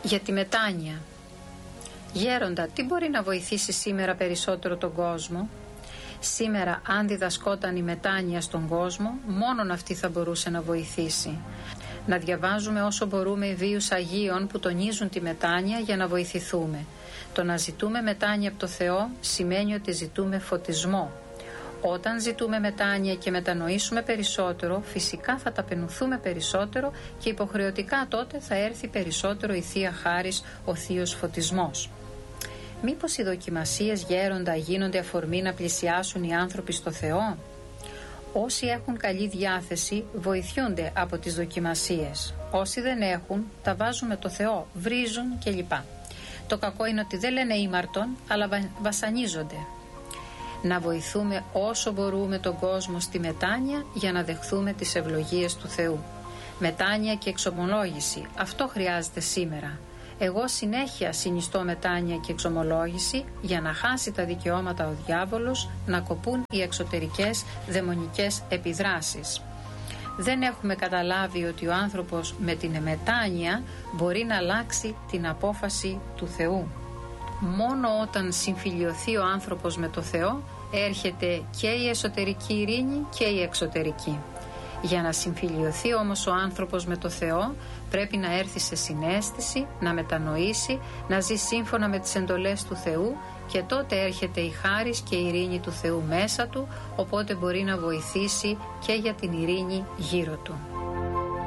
Για τη μετάνοια. Γέροντα, τι μπορεί να βοηθήσει σήμερα περισσότερο τον κόσμο? Σήμερα, αν διδασκόταν η μετάνοια στον κόσμο, μόνον αυτή θα μπορούσε να βοηθήσει. Να διαβάζουμε όσο μπορούμε βίους Αγίων που τονίζουν τη μετάνοια για να βοηθηθούμε. Το να ζητούμε μετάνοια από το Θεό σημαίνει ότι ζητούμε φωτισμό. Όταν ζητούμε μετάνοια και μετανοήσουμε περισσότερο, φυσικά θα ταπεινωθούμε περισσότερο και υποχρεωτικά τότε θα έρθει περισσότερο η Θεία Χάρις, ο Θείος Φωτισμός. Μήπως οι δοκιμασίες, γέροντα, γίνονται αφορμή να πλησιάσουν οι άνθρωποι στο Θεό? Όσοι έχουν καλή διάθεση βοηθούνται από τις δοκιμασίες. Όσοι δεν έχουν, τα βάζουν με το Θεό, βρίζουν κλπ. Το κακό είναι ότι δεν λένε ήμαρτον, αλλά βασανίζονται. Να βοηθούμε όσο μπορούμε τον κόσμο στη μετάνοια για να δεχθούμε τις ευλογίες του Θεού. Μετάνοια και εξομολόγηση, αυτό χρειάζεται σήμερα. Εγώ συνέχεια συνιστώ μετάνοια και εξομολόγηση για να χάσει τα δικαιώματα ο διάβολος, να κοπούν οι εξωτερικές δαιμονικές επιδράσεις. Δεν έχουμε καταλάβει ότι ο άνθρωπος με την μετάνοια μπορεί να αλλάξει την απόφαση του Θεού. Μόνο όταν συμφιλιωθεί ο άνθρωπος με το Θεό έρχεται και η εσωτερική ειρήνη και η εξωτερική. Για να συμφιλιωθεί όμως ο άνθρωπος με το Θεό πρέπει να έρθει σε συναίσθηση, να μετανοήσει, να ζει σύμφωνα με τις εντολές του Θεού και τότε έρχεται η χάρις και η ειρήνη του Θεού μέσα του, οπότε μπορεί να βοηθήσει και για την ειρήνη γύρω του.